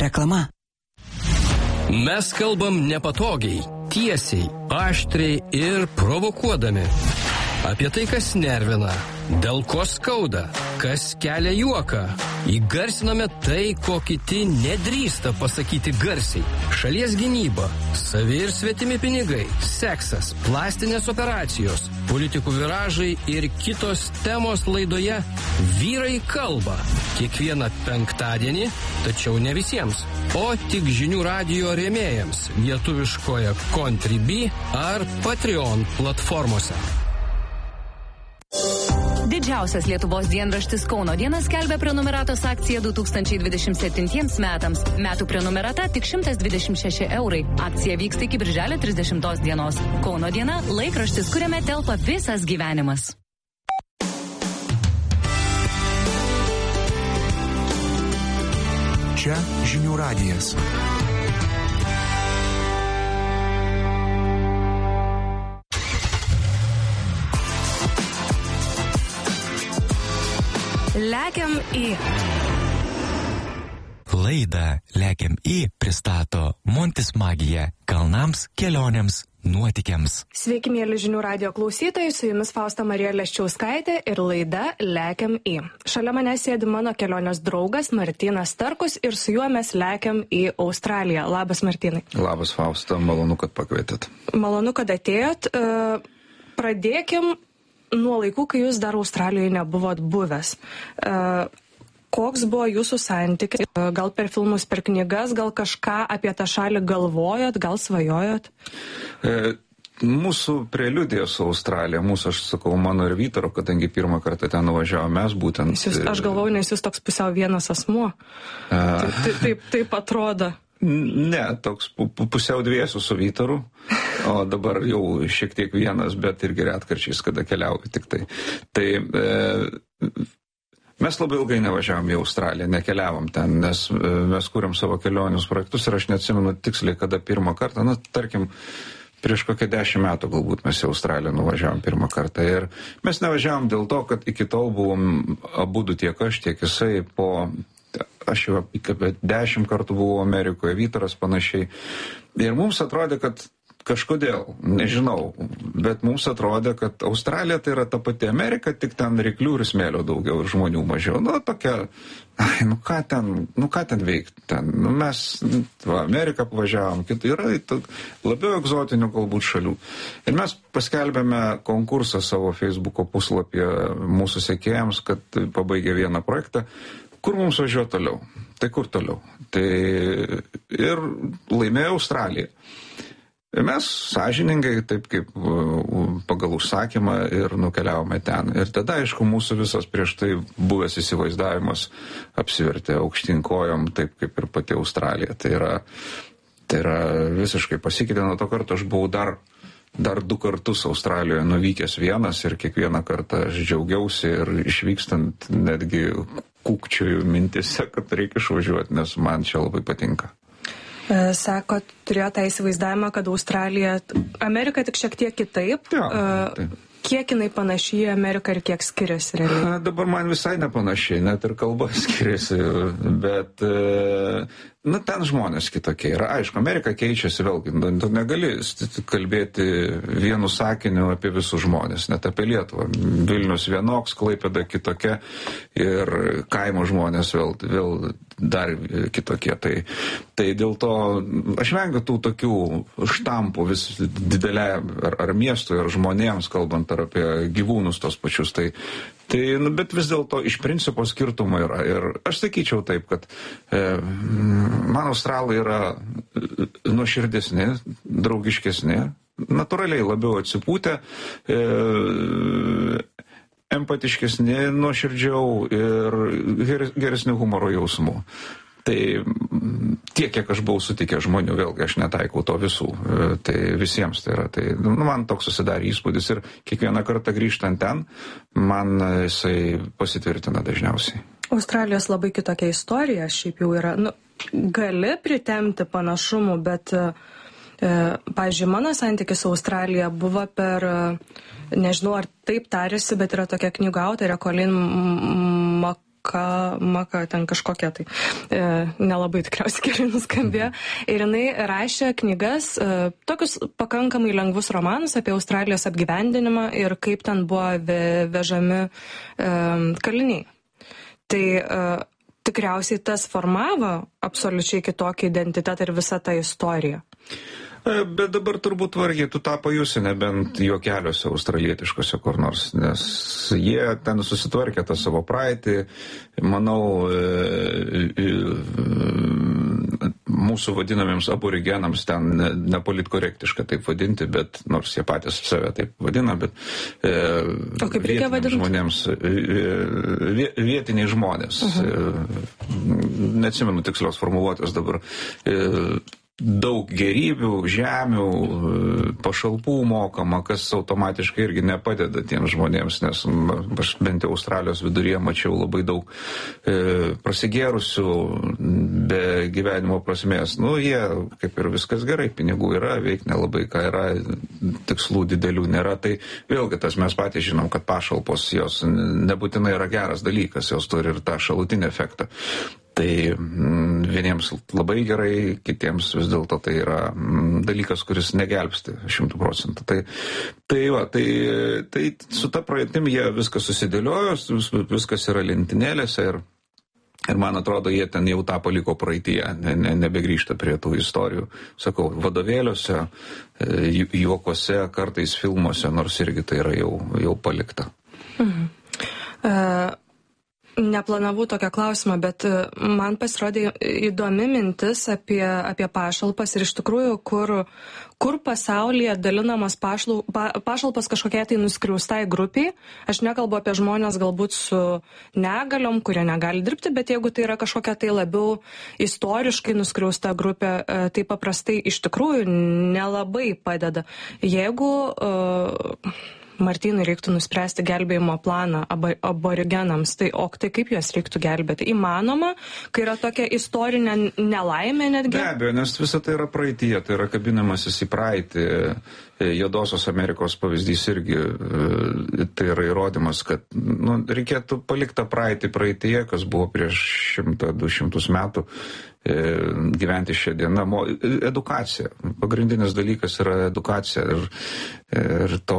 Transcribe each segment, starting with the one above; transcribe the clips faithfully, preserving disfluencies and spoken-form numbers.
Reklama. Mes kalbam nepatogiai, tiesiai, aštriai ir provokuodami. Apie tai, kas nervina, dėl ko skauda, kas kelia juoką. Įgarsiname tai, ko kiti nedrįsta pasakyti garsiai. Šalies gynyba, savi ir svetimi pinigai, seksas, plastinės operacijos, politikų viražai ir kitos temos laidoje Vyrai kalba. Kiekvieną penktadienį, tačiau ne visiems, o tik žinių radijo rėmėjams lietuviškoje Contribui ar Patreon platformose. Didžiausias Lietuvos dienraštis Kauno diena skelbia prenumeratos akciją du tūkstančiai dvidešimt septintiems metams. Metų prenumerata tik šimtas dvidešimt šeši eurai. Akcija vyksta iki birželio trisdešimtos dienos. Kauno diena – laikraštis, kuriame telpa visas gyvenimas. Čia žinių radijas. Lekiam į. Laidą Lekiam į pristato Montis Magija kalnams, kelionėms, nuotykiams. Sveiki, mėly žinių radijo klausytojai, su jumis Fausta Marija Leščiauskaitė ir laida Lekiam į. Šalia manęs sėdi mano kelionės draugas Martynas Starkus ir su juo mes lekiam į Australiją. Labas, Martynai. Labas, Fausta, malonu, kad pakvietėt. Malonu, kad atėjot. Pradėkim nuo laikų, kai jūs dar Australijoje nebuvot buvęs. Koks buvo jūsų santykis? Gal per filmus, per knygas, gal kažką apie tą šalį galvojot, gal svajojot? E, mūsų preliudija su Australija, mūsų, aš sakau, mano ir Vytaro, kadangi pirmą kartą ten nuvažiavo mes būtent. Jūs, aš galvoju, nes jūs toks pusiau vienas asmuo. A... Taip, taip, taip atrodo. Ne, toks pusiau dviesių su Vytaru, o dabar jau šiek tiek vienas, bet irgi retkarčiais, kada keliauju tik tai. Tai e, mes labai ilgai nevažiavom į Australiją, nekeliavom ten, nes e, mes kūrėm savo kelionius projektus ir aš neatsimenu tiksliai, kada pirmą kartą, na, tarkim, prieš kokią dešimt metų galbūt mes į Australiją nuvažiavom pirmą kartą. Ir mes nevažiavom dėl to, kad iki tol buvom abudu tiek aš, tiek jisai po... Aš jau apie dešimt kartų buvau Amerikoje, Vytaras panašiai. Ir mums atrodė, kad kažkodėl, nežinau, bet mums atrodė, kad Australija tai yra ta pati Amerika, tik ten ryklių ir smėlio daugiau ir žmonių mažiau. Nu, tokia, ai, nu ką ten, nu ką ten veikti ten. Nu, mes, va, Ameriką pavažiavom, kitai yra labiau egzotinių galbūt šalių. Ir mes paskelbėme konkursą savo Facebooko puslapyje mūsų sekėjams, kad pabaigė vieną projektą. Kur mums važiuoja toliau? Tai kur toliau? Tai ir laimėjo Australija. Ir mes sąžiningai, taip kaip pagal užsakymą, ir nukeliavome ten. Ir tada, aišku, mūsų visas prieš tai buvęs įsivaizdavimas apsivertė aukštyn kojom, taip kaip ir pati Australija. Tai yra, tai yra visiškai pasikeitė. Nuo to karto aš buvau dar, dar du kartus Australijoje nuvykęs vienas ir kiekvieną kartą aš džiaugiausi ir išvykstant netgi kūkčioju mintise, kad reikia išvažiuoti, nes man čia labai patinka. Sakot, turėjo tą įsivaizdavimą, kad Australija, Amerika tik šiek tiek kitaip. Ja, taip. Kiek jinai panašiai į Ameriką ir kiek skiriasi realiai? Dabar man visai nepanašiai, net ir kalba skiriasi, bet na, ten žmonės kitokie yra. Aišku, Amerika keičiasi vėlgi, tu negali kalbėti vienu sakiniu apie visus žmonės, net apie Lietuvą. Vilnius vienoks, Klaipėda kitokia ir kaimo žmonės vėl, vėl dar kitokie. Tai, tai dėl to aš vengiu tų tokių štampų vis didelė ar, ar miestui, ar žmonėms, kalbant ar apie gyvūnus tos pačius. Tai, tai, nu, bet vis dėlto iš principo skirtumai yra. Ir aš sakyčiau taip, kad e, man australai yra nuoširdesni, draugiškesni, natūraliai labiau atsipūtę, e, empatiškesni, nuoširdžiau ir geresnių humoro jausmų. Tai tiek, kiek aš buvau sutikęs žmonių, vėlgi aš netaikau to visų, tai visiems tai yra. Tai, nu, man toks susidarė įspūdis ir kiekvieną kartą grįžtant ten, man jisai pasitvirtina dažniausiai. Australijos labai kitokia istorija, šiaip jau yra, nu, gali pritemti panašumų, bet, e, pavyzdžiui, mano santykis su Australija buvo per, nežinau, ar taip tarėsi, bet yra tokia knygų autorė Colin Mac maka, maka ten kažkokia tai, e, nelabai tikriausiai gerai nuskambėjo. Ir jinai rašė knygas, e, tokius pakankamai lengvus romanus apie Australijos apgyvendinimą ir kaip ten buvo ve, vežami e, kaliniai. Tai e, tikriausiai tas formavo absoliučiai kitokį identitetą ir visą tą istoriją. Bet dabar turbūt vargiai tu tą pajusi, nebent juokeliuose australietiškose kur nors, nes jie ten susitvarkė tą savo praeitį. Manau, mūsų vadinamiems aborigenams ten nepolitkorektiška taip vadinti, bet nors jie patys save taip vadina, bet o kaip reikia vadinti? Žmonėms, vietiniai žmonės. Uh-huh. Neatsimenu tikslios formuluotės dabar. Daug gerybių, žemių, pašalpų mokama, kas automatiškai irgi nepadeda tiems žmonėms, nes aš bent jau Australijos viduryje mačiau labai daug e, prasigėrusių be gyvenimo prasmės. Nu, jie, kaip ir viskas gerai, pinigų yra, veik nelabai ką yra, tikslų didelių nėra, tai vėlgi tas mes patys žinom, kad pašalpos jos nebūtinai yra geras dalykas, jos turi ir tą šalutinį efektą. Tai mm, vieniems labai gerai, kitiems vis dėlto tai yra mm, dalykas, kuris negelbsti šimtų procentų. Tai, tai, va, tai, tai su ta praeitim jie viskas susidėliojo, vis, viskas yra lentynėlėse ir, ir man atrodo, jie ten jau tą paliko praeityje, ne, ne, nebegrįžta prie tų istorijų. Sakau, vadovėliuose, ju, juokuose, kartais filmuose, nors irgi tai yra jau, jau palikta. Mhm. Uh... Neplanavau tokią klausimą, bet man pasirodė įdomi mintis apie, apie pašalpas ir iš tikrųjų, kur, kur pasaulyje dalinamos pašlau, pa, pašalpas kažkokie tai nuskriaustai grupiai. Aš nekalbu apie žmonės galbūt su negaliom, kurie negali dirbti, bet jeigu tai yra kažkokia tai labiau istoriškai nuskriausta grupė, tai paprastai iš tikrųjų nelabai padeda. Jeigu uh, Martynai reiktų nuspręsti gelbėjimo planą aborigenams, tai o tai kaip juos reiktų gelbėti? Įmanoma, kai yra tokia istorinė nelaimė netgi? Be abejo, nes visa tai yra praeityje, tai yra kabinamasis į praeitį. Juodosios Amerikos pavyzdys irgi tai yra įrodymas, kad nu, reikėtų palikti tą praeitį praeityje, kas buvo prieš šimtą du šimtus metų, gyventi šią dieną. Edukacija. Pagrindinis dalykas yra edukacija ir, ir to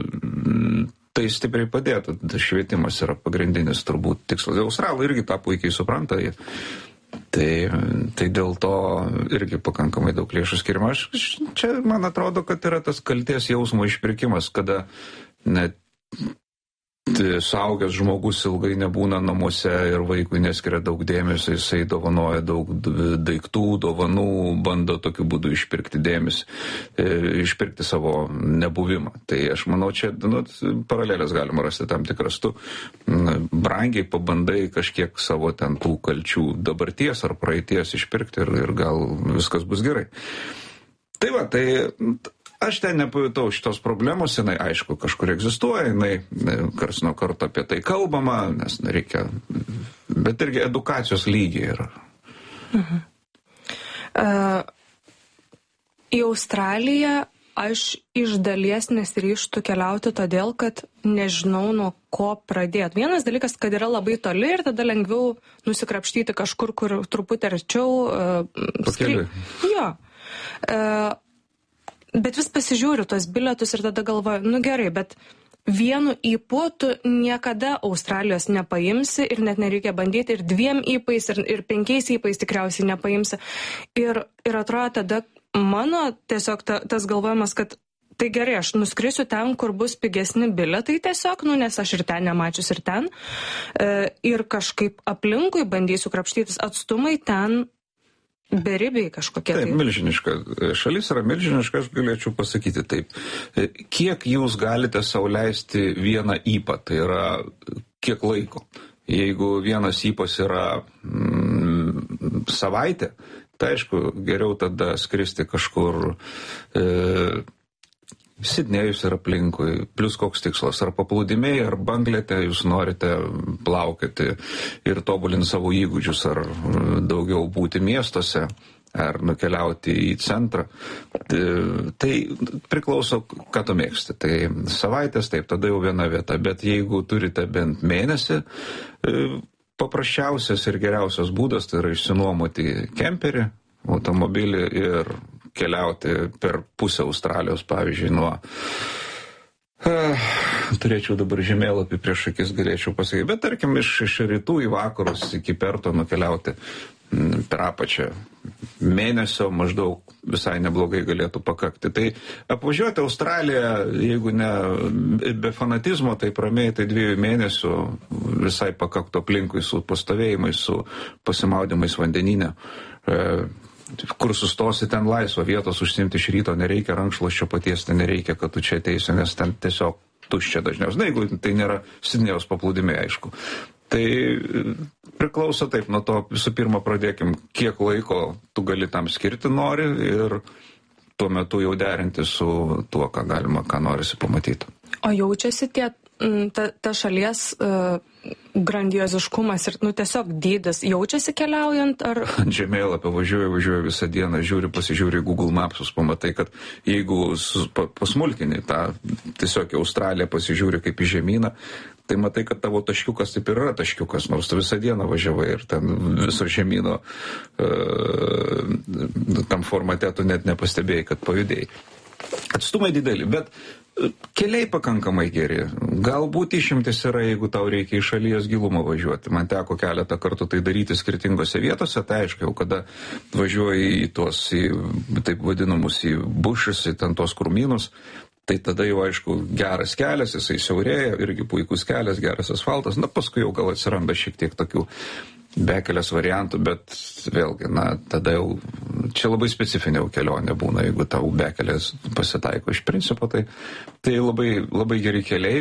tai stipriai padėtų. Švietimas yra pagrindinis turbūt tikslas. Australai irgi tą puikiai supranta. Tai, tai dėl to irgi pakankamai daug lėšų skiriama. Aš, čia man atrodo, kad yra tas kaltės jausmo išpirkimas, kada net suaugęs žmogus ilgai nebūna namuose ir vaikui neskiria daug dėmesio, jisai dovanoja daug daiktų, dovanų, bando tokiu būdu išpirkti dėmesį, išpirkti savo nebuvimą. Tai aš manau, čia nu, paralelės galima rasti tam tikras. Tu brangiai pabandai kažkiek savo ten tų kalčių dabarties ar praeities išpirkti ir, ir gal viskas bus gerai. Tai va, tai aš ten nepajutau šitos problemos, jinai aišku kažkur egzistuoja, jinai kars nuo karto apie tai kalbama, nes reikia, bet irgi edukacijos lygiai yra. Mhm. Uh, į Australiją aš iš dalies nesiryžtu keliauti todėl, kad nežinau nuo ko pradėti. Vienas dalykas, kad yra labai toli ir tada lengviau nusikrapštyti kažkur, kur truputį arčiau. Uh, skry... Jo. Uh, Bet vis pasižiūriu tos bilietus ir tada galvoju, nu gerai, bet vienu įpu tu niekada Australijos nepaimsi ir net nereikia bandyti ir dviem įpais ir, ir penkiais įpais tikriausiai nepaimsi. Ir, ir atrodo tada mano tiesiog ta, tas galvojimas, kad tai gerai, aš nuskrisiu ten, kur bus pigesni bilietai tiesiog, nu nes aš ir ten nemačius ir ten. E, ir kažkaip aplinkui bandysiu krapštytis atstumai ten. Beribiai kažkokie. Taip, milžiniška. Šalis yra milžiniška, aš galėčiau pasakyti taip. Kiek jūs galite sau leisti vieną įpą, tai yra kiek laiko? Jeigu vienas įpas yra mm, savaitė, tai aišku, geriau tada skristi kažkur e, Sidnėjus ir aplinkui, plus koks tikslas, ar paplūdimiai, ar banglete jūs norite plaukioti ir tobulinti savo įgūdžius, ar daugiau būti miestuose, ar nukeliauti į centrą. Tai priklauso, ką tu mėgsti. Tai savaitės, taip, tada jau viena vieta, bet jeigu turite bent mėnesį, paprasčiausias ir geriausias būdas tai yra išsinuomoti kemperį, automobilį ir keliauti per pusę Australijos, pavyzdžiui, nuo... Uh, turėčiau dabar žemėlapį prieš akis, galėčiau pasakyti, bet tarkim iš, iš rytų į vakarus iki Perto nukeliauti per apačią mėnesio maždaug visai neblogai galėtų pakakti. Tai apvažiuoti Australiją, jeigu ne be fanatizmo, tai ramiai, tai dviejų mėnesių visai pakaktų aplinkui su pastovėjimais, su pasimaudimais vandeninė. Kur sustosi, ten laisva vietos užsimti iš ryto, nereikia rankšluosčio patiesti, nereikia, kad tu čia ateisi, nes ten tiesiog tuščia dažniausiai. Na, jeigu tai nėra Sidnėjaus paplūdimiai, aišku. Tai priklauso taip, nuo to visų pirma pradėkim, kiek laiko tu gali tam skirti nori ir tuo metu jau derinti su tuo, ką galima, ką norisi pamatyti. O jaučiasi tie, ta, ta šalies uh, grandioziškumas ir nu, tiesiog dydis jaučiasi keliaujant? Ar... Ant žemėlapio važiuoju, važiuoju visą dieną, žiūri, pasižiūri Google Mapsus, pamatai, kad jeigu pa, pasmulkini tą tiesiog Australiją pasižiūri kaip į žemyną, tai matai, kad tavo taškiukas taip ir yra taškiukas, nors tu visą dieną važiavai ir ten viso žemyno uh, tam formate tu net nepastebėjai, kad pajudėjai. Atstumai dideli, bet keliai pakankamai geri. Galbūt išimtis yra, jeigu tau reikia į šalies gilumą važiuoti. Man teko keletą kartų tai daryti skirtingose vietose, tai aišku, jau kada važiuoji į tuos, į, taip vadinamus, į bušus, į ten tos krūmynus, tai tada jau, aišku, geras kelias, jisai siaurėja, irgi puikus kelias, geras asfaltas, na, paskui jau gal atsiranda šiek tiek tokių bekelės variantų, bet vėlgi, na, tada jau, čia labai specifinė jau kelionė būna, jeigu tau bekelės pasitaiko iš principo, tai, tai labai, labai geri keliai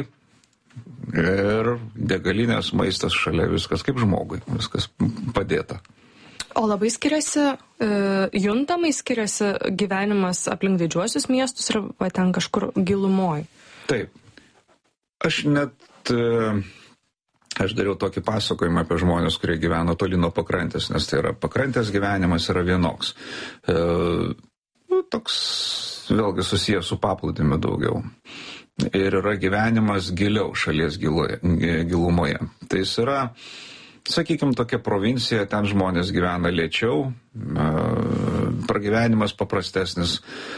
ir degalinės, maistas šalia, viskas kaip žmogui, viskas padėta. O labai skiriasi, e, juntamai skiriasi gyvenimas aplink didžiuosius miestus ir va, ten kažkur gilumoj. Taip. Aš net, e, aš dariau tokį pasakojimą apie žmonės, kurie gyveno toli nuo pakrantės, nes tai yra pakrantės gyvenimas yra vienoks. E, nu, toks vėlgi susijęs su paplūdimiu daugiau. Ir yra gyvenimas giliau šalies giloje, gilumoje. Tai jis yra, sakykime, tokia provincija, ten žmonės gyvena lėčiau, pragyvenimas paprastesnis.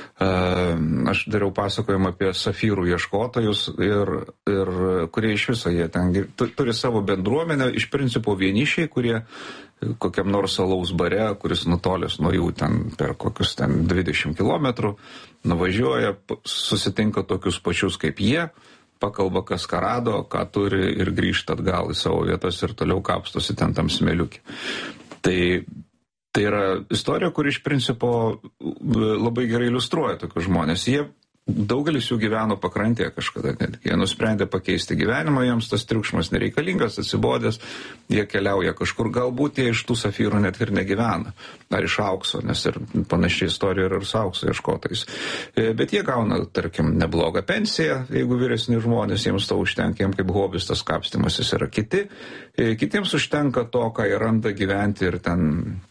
Aš dariau pasakojimą apie safyrų ieškotojus, ir, ir kurie iš viso jie ten turi savo bendruomenę, iš principo vienišiai, kurie kokiam nors alaus bare, kuris nutolęs nuo jų ten per kokius ten dvidešimt kilometrų, nuvažiuoja, susitinka tokius pačius kaip jie, pakalba, kas ką rado, ką turi ir grįžta atgal į savo vietas ir toliau kapstosi ten tam smėliukį. Tai, tai yra istorija, kuri iš principo labai gerai iliustruoja tokius žmonės. Jie, daugelis jų gyveno pakrantėje kažkada, netgi jie nusprendė pakeisti gyvenimą, jiems tas triukšmas nereikalingas, atsibodęs, jie keliauja kažkur, galbūt jie iš tų safyrų net ir negyvena, ar iš aukso, nes ir panašiai istorija yra ir su aukso ieškotais. Bet jie gauna, tarkim, neblogą pensiją, jeigu vyresni žmonės, jiems to užtenka, jiems kaip hobis tas kapstymasis yra kiti, kitiems užtenka to, ką jie randa gyventi ir ten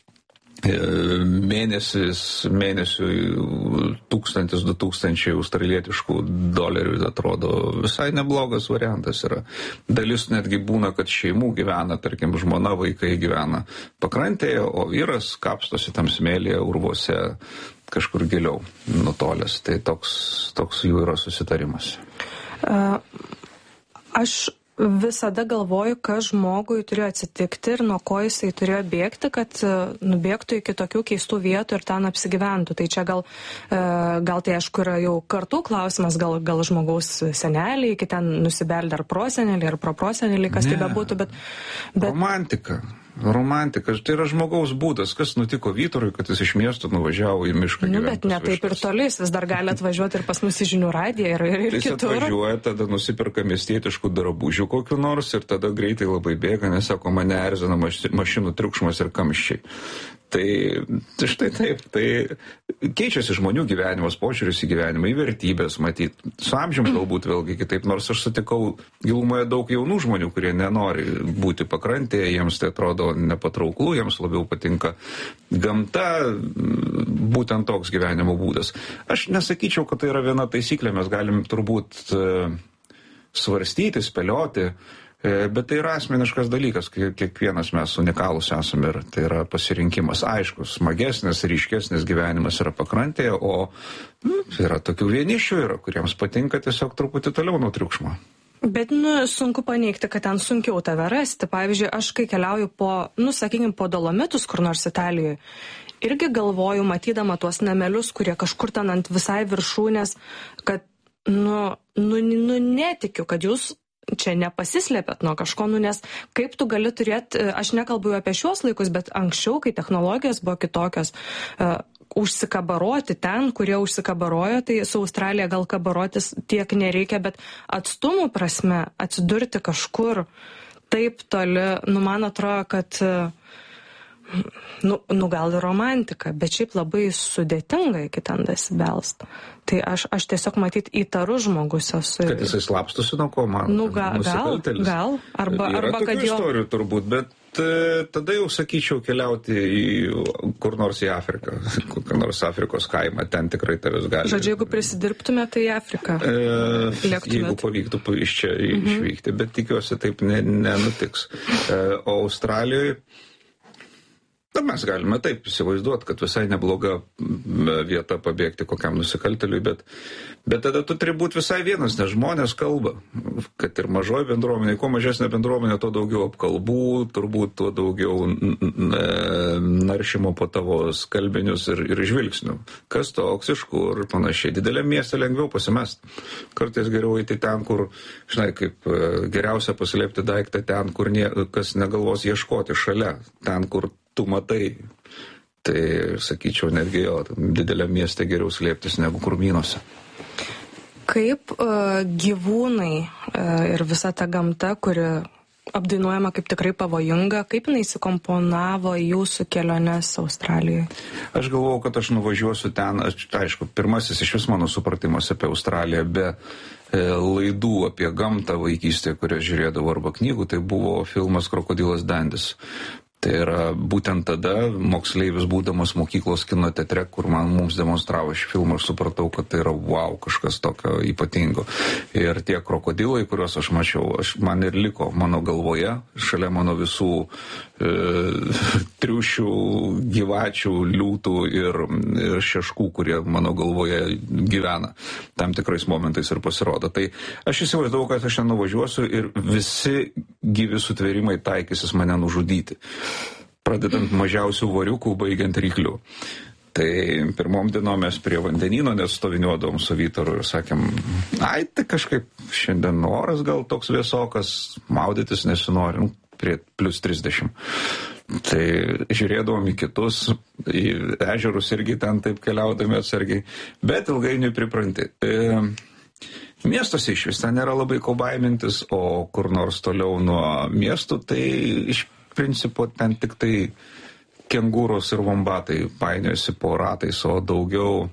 mėnesis, mėnesių tūkstantis, du tūkstančiai australietiškų dolerių, atrodo, visai neblogas variantas yra. Dalis netgi būna, kad šeimų gyvena, tarkim, žmona, vaikai gyvena pakrantėje, o vyras kapstosi tam smėlyje, urvuose, kažkur giliau nutolęs. Tai toks, toks jų yra susitarimas. Uh, aš visada galvoju, kas žmogui turėjo atsitikti ir nuo ko jisai turėjo bėgti, kad nubėgtų iki tokių keistų vietų ir ten apsigyventų. Tai čia gal, gal tai aišku yra jau kartų klausimas, gal, gal žmogaus seneliai, iki ten nusibeldė ar proseneliai, ar proproseneliai, kas ne, tai bebūtų, bet, bet... Romantika. Romantika, tai yra žmogaus būdas, kas nutiko Vyturui, kad jis iš miesto nuvažiavo į mišką nu, gyventi. Bet ne taip ir toli, vis dar gali atvažiuoti ir pas mus į Žinių radiją ir, ir, ir jis kitur. Jis atvažiuoja, tada nusiperka miestietiškų drabužių kokiu nors ir tada greitai labai bėga, nes sako, mane erzina mašinų triukšmas ir kamščiai. Tai, tai štai taip, tai keičiasi žmonių gyvenimas, požiūris į gyvenimą, į vertybės, matyt. Su amžium galbūt vėlgi kitaip, nors aš sutikau gilumoje daug jaunų žmonių, kurie nenori būti pakrantėje, jiems tai atrodo nepatrauklų, jiems labiau patinka gamta, būtent toks gyvenimo būdas. Aš nesakyčiau, kad tai yra viena taisyklė, mes galim turbūt svarstyti, spėlioti, Bet tai yra asmeniškas dalykas, kiekvienas mes unikalūs esame ir tai yra pasirinkimas. Aišku, smagesnis, ryškesnis gyvenimas yra pakrantėje, o nu, yra tokių vienišių, yra, kuriems patinka tiesiog truputį toliau nuo triukšmo. Bet, nu, sunku paneigti, kad ten sunkiau tave rasti. Pavyzdžiui, aš kai keliauju po, nu, sakykime, po Dolomitus, kur nors Italijoje, irgi galvoju, matydama tuos namelius, kurie kažkur ten ant visai viršūnės, kad, nu, nu, nu netikiu, kad jūs čia nepasislėpėt nuo kažko, nu, nes kaip tu gali turėti, aš nekalbu apie šiuos laikus, bet anksčiau, kai technologijos buvo kitokios, uh, užsikabaroti ten, kurie užsikabarojo, tai su Australija gal kabarotis tiek nereikia, bet atstumų prasme atsidurti kažkur taip toli, nu, man atrodo, kad uh, Nu, nu gal ir romantika, bet šiaip labai sudėtinga iki ten dasibelst. Tai aš, aš tiesiog matyt įtarus žmogus esu. Kad jisai slapstosi nuo ko, man? Nu, ga, gal, gal, arba, yra arba kad jo... istorijų turbūt, bet e, tada jau sakyčiau keliauti į kur nors į Afriką, kur nors Afrikos kaimą, ten tikrai tavęs gali. Žodžiu, jeigu prisidirbtume, tai į Afriką. E, jeigu pavyktų iš čia mhm. išvykti, bet tikiuosi taip ne, nenutiks. E, o Australijoje na, mes galime taip įsivaizduoti, kad visai nebloga vieta pabėgti kokiam nusikaltėliui, bet, bet tada tu turi būti visai vienas, nes žmonės kalba, kad ir mažoji bendruomenė, kuo mažesnė bendruomenė, tuo daugiau apkalbų, turbūt tuo daugiau naršymo po tavo skalbinius ir, ir žvilgsnių. Kas toks, iš kur, panašiai. Dideliam mieste lengviau pasimest. Kartais geriau eiti ten, kur, žinai, kaip geriausia paslėpti daiktą ten, kur nie, kas negalvos ieškoti šalia, ten, kur tu matai, tai, sakyčiau, netgi jo, dideliam mieste geriau slėptis negu krūmynuose. Kaip uh, gyvūnai uh, ir visa ta gamta, kuri apdainuojama kaip tikrai pavojinga, kaip jinai įsikomponavo jūsų keliones Australijoje? Aš galvojau, kad aš nuvažiuosiu ten, aš, aišku, pirmasis iš vis mano supratimas apie Australiją be e, laidų apie gamtą vaikystėje, kurias žiūrėdavau arba knygų, tai buvo filmas Krokodilas Dandis. Tai yra būtent tada, moksleivis būdamas mokyklos kino teatre, kur man mums demonstravo šį filmą, aš supratau, kad tai yra wow, kažkas tokio ypatingo. Ir tie krokodilai, kuriuos aš mačiau, aš, man ir liko mano galvoje, šalia mano visų e, triušių, gyvačių, liūtų ir, ir šeškų, kurie mano galvoje gyvena. Tam tikrais momentais ir pasirodo. Tai aš įsivaizdavau, kad aš ten nuvažiuosiu ir visi gyvi sutvėrimai taikysis mane nužudyti. Pradedant mažiausių variukų, baigiant ryklių. Tai pirmom dienom mes prie vandenyno nestoviniuodavom su Vytaru ir sakėm, ai, tai kažkaip šiandien oras gal toks vėsokas, maudytis nesinori, nu, prie plus trisdešimt. Tai žiūrėdavom į kitus, į ežerus irgi ten taip keliaudami atsargiai, bet ilgainiui pripranti. E, miestuose iš vis ten nėra labai ko baimintis, o kur nors toliau nuo miestų, tai iš principo ten tik tai kengūros ir vombatai painiosi po ratais, o daugiau,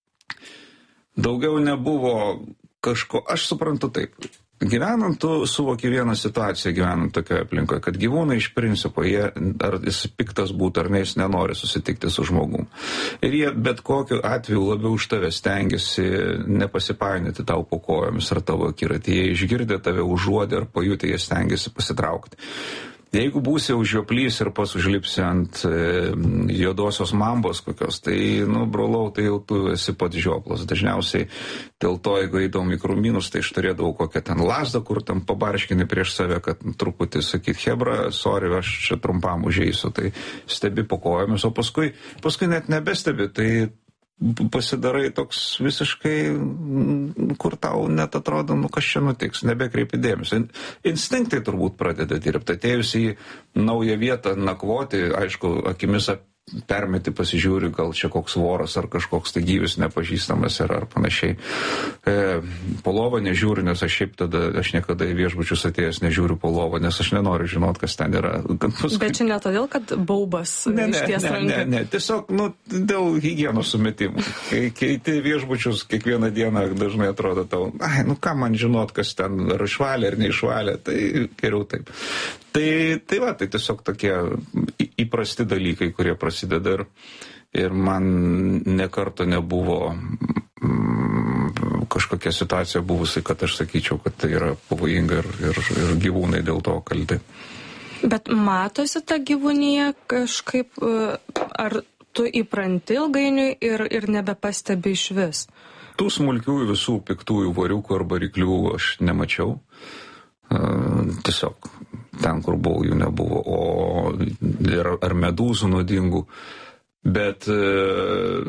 daugiau nebuvo kažko, aš suprantu taip. Gyvenant, tu suvoki vieną situaciją gyvenant tokioje aplinkoje, kad gyvūnai iš principo, jie, ar jis piktas būtų, ar ne, jis nenori susitikti su žmogum. Ir jie bet kokiu atveju labiau už tave stengiasi nepasipainioti tau po kojomis ar tavo akiratį. Jie išgirdė tave užuodė ar pajutė, jie stengiasi pasitraukti. Jeigu būsi užžioplys ir pas užlipsi ant e, juodosios mambos kokios, tai, nu, brolau, tai jau tu esi pat žioplas. Dažniausiai dėl to, jeigu eidavom į krūmynus, tai aš turėdavau kokią ten lasdą, kur tam pabarškini prieš save, kad truputį sakyt, hebra, sorry, aš čia trumpam užeisiu, tai stebi po kojomis, o paskui, paskui net nebestebi, tai pasidarai toks visiškai, kur tau net atrodo, nu kas čia nutiks, nebekreipi dėmesio. Instinktai turbūt pradeda dirbti. Atėjus į naują vietą nakvoti, aišku, akimis permeti, pasižiūri, gal čia koks voras ar kažkoks tai gyvis nepažįstamas ar, ar panašiai. E, po lovą nežiūriu, nes aš šiaip tada, aš niekada į viešbučius atėjęs nežiūriu po lovą, nes aš nenoriu žinot, kas ten yra. Paskui... Bet čia ne todėl, kad baubas ne, ne, išties ne, ranką? Ne, ne, tiesiog, nu, dėl higienos sumetimų. Kai keiti viešbučius kiekvieną dieną dažnai atrodo tau, ai, nu ką man žinot, kas ten ar išvalė ar neišvalė, tai geriau taip. Tai, tai va, tai tiesiog tokie įprasti dalykai, kurie prasideda ir, ir man nekarto nebuvo mm, kažkas kažkokia situacija buvusi, kad aš sakyčiau, kad tai yra pavojinga ir, ir, ir gyvūnai dėl to kalti. Bet matosi ta gyvūnija kažkaip, ar tu įpranti ilgainiui ir, ir nebepastebi iš vis? Tų smulkiųjų visų piktųjų variukų arba ryklių aš nemačiau. Uh, tiesiog ten, kur buvau, jų nebuvo. O ir, ar medūzų nuodingų. Bet uh,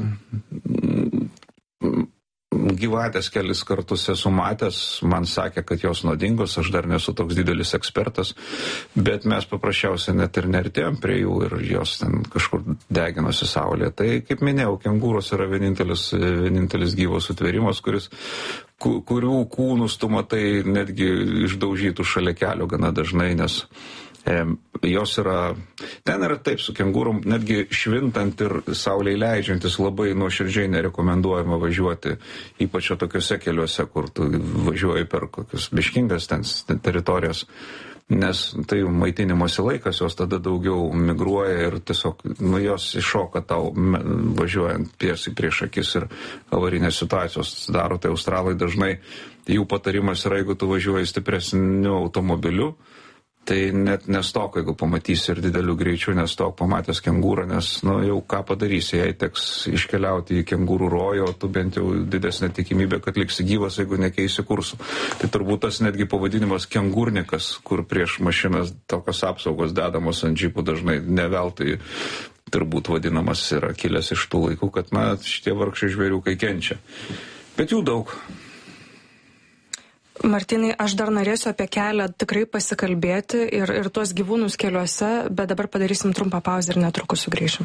gyvatės kelis kartus esu matęs, man sakė, kad jos nuodingos, aš dar nesu toks didelis ekspertas, bet mes paprasčiausiai net ir nertėjom prie jų ir jos ten kažkur deginosi saulėje. Tai, kaip minėjau, kengūros yra vienintelis, vienintelis gyvas sutvėrimas, kuris, kurių kūnus tu matai netgi išdaužytų šalia kelio gana dažnai, nes E, jos yra, ten yra taip su kengūrom, netgi švintant ir saulėj leidžiantis labai nuoširdžiai nerekomenduojama važiuoti, ypač tokiuose keliuose, kur tu važiuoji per kokius biškingas ten teritorijas, nes tai maitinimosi laikas, jos tada daugiau migruoja ir tiesiog, nu, jos iššoka tau važiuojant tiesiai prieš akis ir avarinės situacijos daro. Tai australai dažnai, jų patarimas yra, jeigu tu važiuoji stipresniu automobiliu, tai net nestok, jeigu pamatysi ir didelių greičių, nestok pamatęs kengūrą, nes, nu, jau ką padarysi, jei teks iškeliauti į kengūrų rojų, o tu bent jau didesnė tikimybė, kad liksi gyvas, jeigu nekeisi kursų. Tai turbūt tas netgi pavadinimas kengūrnikas, kur prieš mašinas tokios apsaugos dedamos ant džipų dažnai neveltui turbūt vadinamas yra kilęs iš tų laikų, kad, na, šitie vargšai žvėriukai kenčia. Bet jų daug. Martynai, aš dar norėsiu apie kelią tikrai pasikalbėti ir, ir tuos gyvūnus keliuose, bet dabar padarysim trumpą pauzę ir netrukus sugrįšim.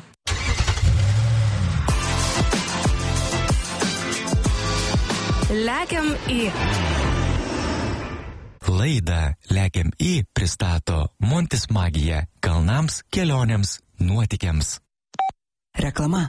Lekiam į. Laidą Lekiam į pristato Montis Magija kalnams, kelionėms, nuotykiams. Reklama.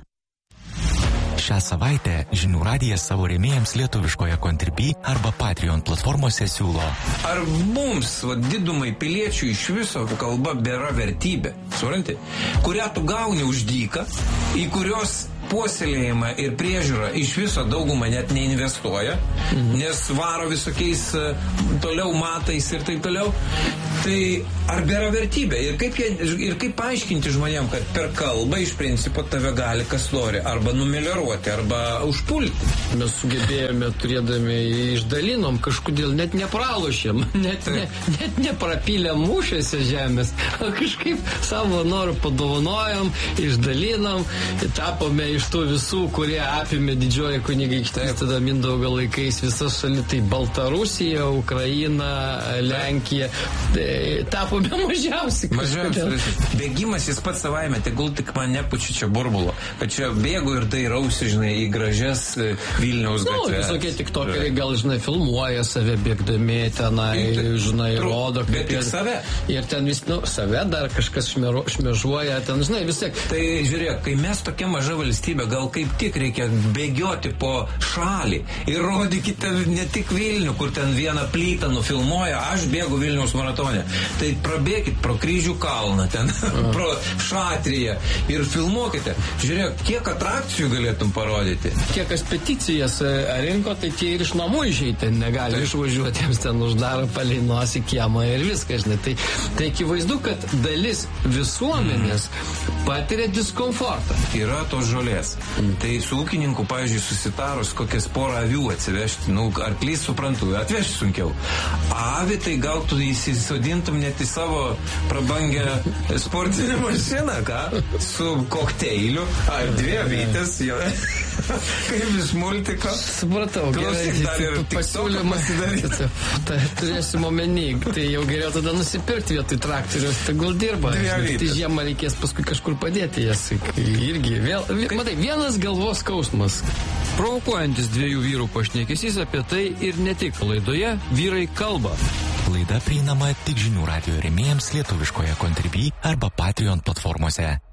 Šią savaitę Žinių radijas savo rėmėjams lietuviškoje Contribui arba Patreon platformose siūlo. Ar mums, va, didumai piliečių iš viso kalba bėra vertybė, supranti, kurią tu gauni už dyką, į kurios puoselėjimą ir priežiūrą iš viso daugumą net neinvestuoja, mhm. nes varo visokiais toliau matais ir taip toliau. Tai ar bėra vertybė? Ir kaip, jie, ir kaip paaiškinti žmonėm, kad per kalbą iš principo tave gali kas nori arba numelioruoti, arba užpulti? Mes sugebėjome, turėdami, išdalinom, kažkodėl net nepralošėm, net, ne, net neprapylėm mūšiuose žemės, kažkaip savo norų padovanojom, išdalinom, tapome iš tų visų, kurie apėmė didžioji kunigaikštystė, tada Mindaugo laikais visas šalis, tai Baltarusija, Ukraina, Lenkija, tai tapome mažiausiai. Mažiausiai. Bėgimas jis pats savaime, tegul tik man nepučia čia burbulo, kad čia bėgu ir dairausi, žinai, į gražias Vilniaus gatves. Nu, visokie tiktokeriai gal, žinai, filmuoja save bėgdami tenai, ir, žinai, tru, rodo. Bet tik save. Ir ten vis, nu, save dar kažkas šmero, šmežuoja, ten, žinai, vis tiek. Tai žiūrėk, kai mes tokia maža valstybė, gal kaip tik reikia bėgioti po šalį ir rodykite ne tik Vilnių, kur ten vieną plytą nufilmuoja, aš bėgu Vilniaus maratone. Tai prabėkit pro Kryžių kalną ten, pro Šatriją ir filmuokite. Žiūrėk, kiek atrakcijų galėtum parodyti. Kiek kas peticijas rinko, tai tie ir iš namų išeiti negali tai išvažiuoti, jiems ten uždaro palei nosį kiemą ir viskas. Žinai. Tai, tai akivaizdu, kad dalis visuomenės mm. patiria diskomfortą. Yra tos žolės. Mm. Tai su ūkininku, pavyzdžiui, susitarus kokias porą avių atsivežti, nu, arklys suprantu, atvežti sunkiau. Avi, tai gal tu įsisodintum net į savo prabangę sportinę mašiną, ką? Su kokteiliu, ar dvi avytės, jo. Kaip iš multiko. Supratau, gerai, pasiūlymą tai turėsim omeny, tai jau geriau tada nusipirkti vietoj traktorius, tegul dirba. Tai žiemą reikės paskui kažkur padėti jas. Irgi, vėl, matai, vienas galvos skausmas. Provokuojantis dviejų vyrų pašnekesys apie tai ir ne tik laidoje Vyrai kalba. Laida prieinama tik Žinių radijo rėmėjams lietuviškoje Contribui arba Patreon platformose.